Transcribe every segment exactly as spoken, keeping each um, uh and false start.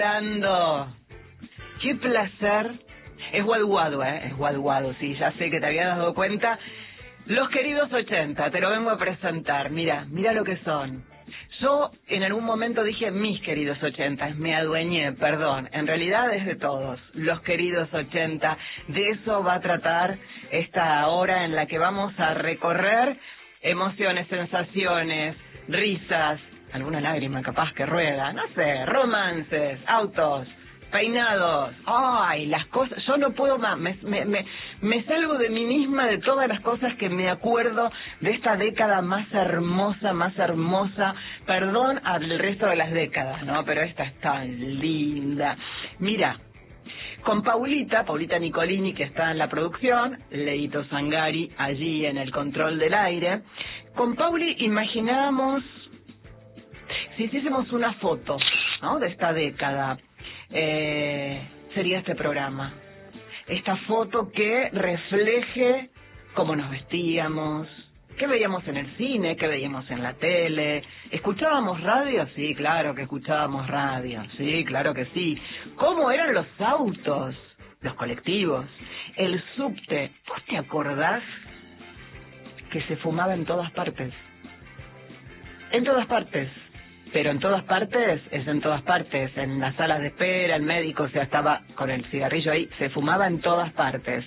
Dando. Qué placer. Es guaduado, ¿eh? Es guaduado, sí, ya sé que te habías dado cuenta. Los queridos ochenta, te lo vengo a presentar. Mira, mira lo que son. Yo en algún momento dije mis queridos ochenta, me adueñé, perdón. En realidad es de todos, los queridos ochenta. De eso va a tratar esta hora en la que vamos a recorrer emociones, sensaciones, risas, alguna lágrima capaz que rueda, no sé, romances, autos, peinados, ay, las cosas, yo no puedo más, me, me, me, me salgo de mí misma de todas las cosas que me acuerdo de esta década más hermosa, más hermosa, perdón al resto de las décadas, ¿no? Pero esta es tan linda. Mira, con Paulita, Paulita Nicolini, que está en la producción, Leito Zangari allí en el control del aire, con Pauli imaginábamos, si hiciésemos una foto, ¿no?, de esta década, eh, sería este programa. Esta foto que refleje cómo nos vestíamos, qué veíamos en el cine, qué veíamos en la tele. ¿Escuchábamos radio? Sí, claro que escuchábamos radio. Sí, claro que sí. ¿Cómo eran los autos, los colectivos, el subte? ¿Vos te acordás que se fumaba en todas partes? En todas partes. Pero en todas partes, es en todas partes, en las salas de espera, el médico, o sea, estaba con el cigarrillo ahí, se fumaba en todas partes.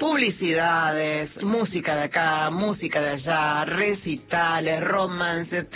Publicidades, música de acá, música de allá, recitales, romances,